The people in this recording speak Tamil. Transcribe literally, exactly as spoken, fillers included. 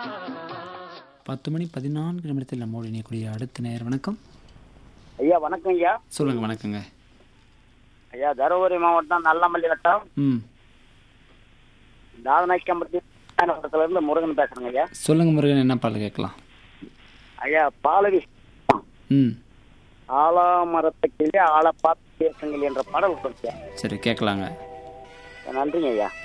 பத்து மணி பதினான்கு நிமிடத்தில் நம்மோடு இணையக்கூடிய அடுத்த நேர். வணக்கம் ஐயா. வணக்கம் ஐயா. சொல்லுங்க. வணக்கங்க ஐயா. தருமபுரி மாவட்டம் நல்லமல்லி வட்டம் ம் தாதநாயக்கம்பட்டி இருந்து முருகன் பேசுறேங்க ஐயா. சொல்லுங்க முருகன், என்ன பாடல் கேட்கலாம்? ஐயா பாலவி ம் ஆலாமரத்துக்கு ஆளை பார்த்து பேசுங்கள் என்ற பாடல் கொடுத்தேன். சரி, கேட்கலாங்க. நன்றிங்க ஐயா.